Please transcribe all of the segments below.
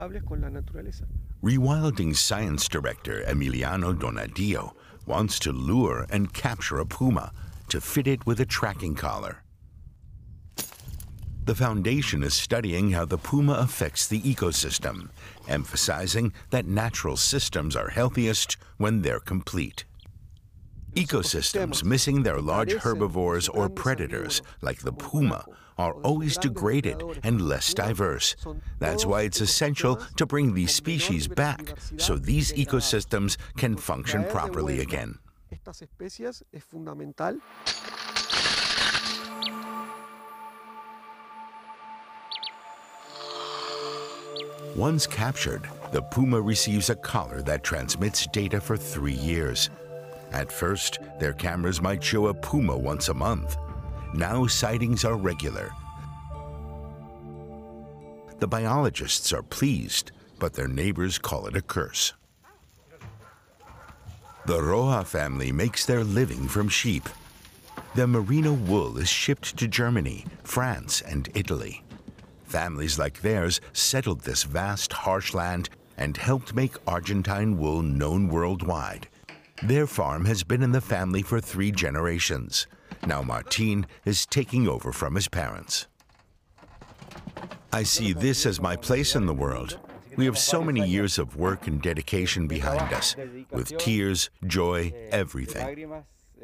Rewilding science director Emiliano Donadillo wants to lure and capture a puma to fit it with a tracking collar. The foundation is studying how the puma affects the ecosystem, emphasizing that natural systems are healthiest when they're complete. Ecosystems missing their large herbivores or predators, like the puma, are always degraded and less diverse. That's why it's essential to bring these species back so these ecosystems can function properly again. Once captured, the puma receives a collar that transmits data for 3 years. At first, their cameras might show a puma once a month. Now sightings are regular. The biologists are pleased, but their neighbors call it a curse. The Roja family makes their living from sheep. The merino wool is shipped to Germany, France, and Italy. Families like theirs settled this vast, harsh land and helped make Argentine wool known worldwide. Their farm has been in the family for 3 generations. Now Martin is taking over from his parents. I see this as my place in the world. We have so many years of work and dedication behind us, with tears, joy, everything.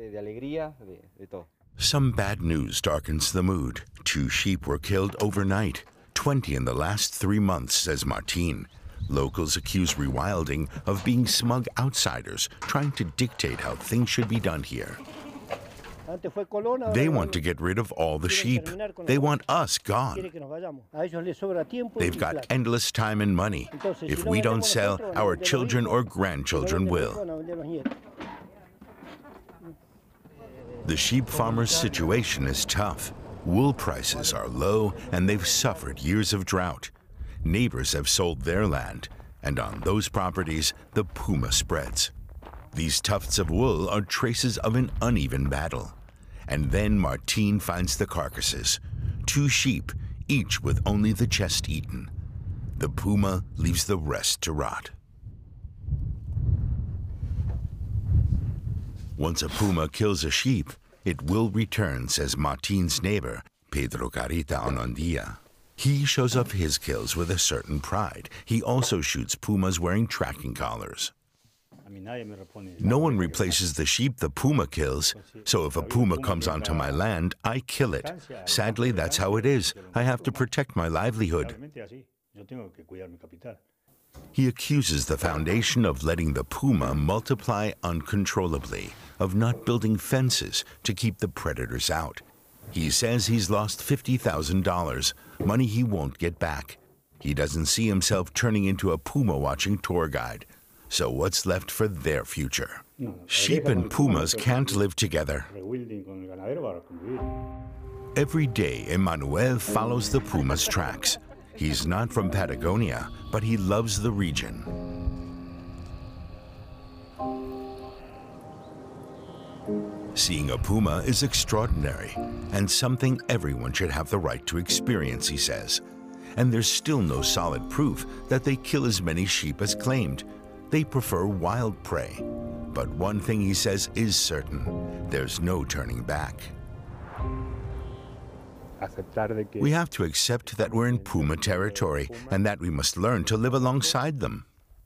Some bad news darkens the mood. 2 sheep were killed overnight, 20 in the last 3 months, says Martin. Locals accuse rewilding of being smug outsiders trying to dictate how things should be done here. They want to get rid of all the sheep. They want us gone. They've got endless time and money. If we don't sell, our children or grandchildren will. The sheep farmers' situation is tough. Wool prices are low, and they've suffered years of drought. Neighbors have sold their land, and on those properties, the puma spreads. These tufts of wool are traces of an uneven battle. And then Martin finds the carcasses, 2 sheep, each with only the chest eaten. The puma leaves the rest to rot. Once a puma kills a sheep, it will return, says Martin's neighbor, Pedro Carita Onondia. He shows off his kills with a certain pride. He also shoots pumas wearing tracking collars. No one replaces the sheep the puma kills, so if a puma comes onto my land, I kill it. Sadly, that's how it is. I have to protect my livelihood. He accuses the foundation of letting the puma multiply uncontrollably, of not building fences to keep the predators out. He says he's lost $50,000, money he won't get back. He doesn't see himself turning into a puma-watching tour guide. So what's left for their future? Sheep and pumas can't live together. Every day, Emmanuel follows the puma's tracks. He's not from Patagonia, but he loves the region. Seeing a puma is extraordinary, and something everyone should have the right to experience, he says. And there's still no solid proof that they kill as many sheep as claimed. They prefer wild prey. But one thing he says is certain: there's no turning back. We have to accept that we're in puma territory and that we must learn to live alongside them.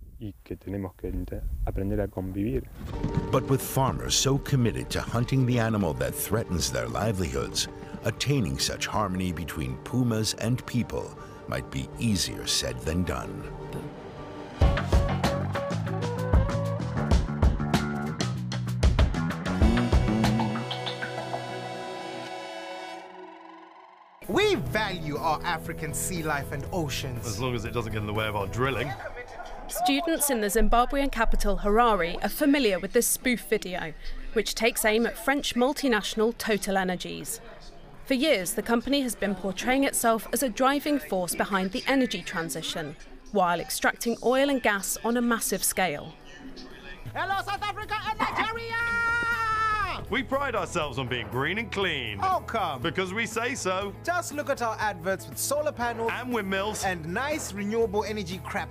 But with farmers so committed to hunting the animal that threatens their livelihoods, attaining such harmony between pumas and people might be easier said than done. We value our African sea life and oceans. As long as it doesn't get in the way of our drilling. Students in the Zimbabwean capital Harare are familiar with this spoof video, which takes aim at French multinational Total Energies. For years, the company has been portraying itself as a driving force behind the energy transition, while extracting oil and gas on a massive scale. Hello, South Africa and Nigeria! We pride ourselves on being green and clean. Oh, come. Because we say so. Just look at our adverts with solar panels And windmills. and nice renewable energy crap